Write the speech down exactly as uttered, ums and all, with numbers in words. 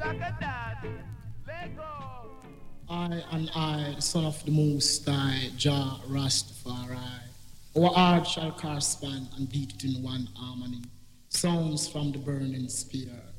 I and I, the son of the Most High, Jah Rastafari. Our heart shall correspond and beat it in one harmony. Sounds from the burning spear.